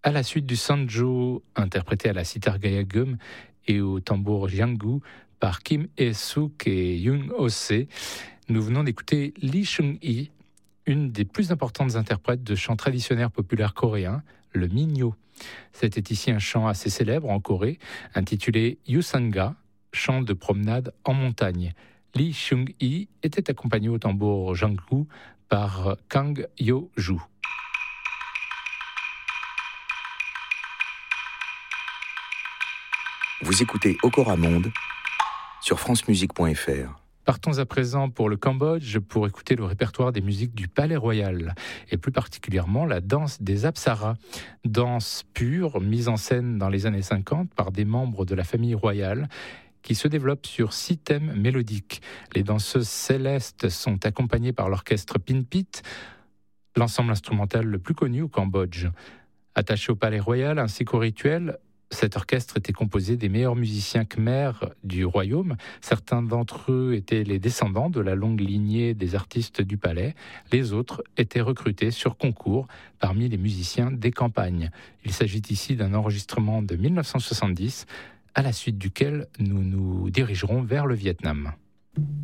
À la suite du Sanjo, interprété à la sitar Gayagum et au tambour Jiangu par Kim Hye-suk et Yoon Oh-se, nous venons d'écouter Lee Chung-hee, une des plus importantes interprètes de chants traditionnels populaires coréens, le Minyo. C'était ici un chant assez célèbre en Corée, intitulé Yusanga, chant de promenade en montagne. Lee Chung-hee était accompagné au tambour Jiangu par Kang Yo-ju. Vous écoutez Okora Monde sur francemusique.fr. Partons à présent pour le Cambodge pour écouter le répertoire des musiques du Palais Royal et plus particulièrement la danse des Apsaras. Danse pure, mise en scène dans les années 50 par des membres de la famille royale qui se développe sur 6 thèmes mélodiques. Les danseuses célestes sont accompagnées par l'orchestre Pinpit, l'ensemble instrumental le plus connu au Cambodge. Attaché au Palais Royal ainsi qu'au rituel, cet orchestre était composé des meilleurs musiciens khmers du royaume. Certains d'entre eux étaient les descendants de la longue lignée des artistes du palais. Les autres étaient recrutés sur concours parmi les musiciens des campagnes. Il s'agit ici d'un enregistrement de 1970, à la suite duquel nous nous dirigerons vers le Vietnam.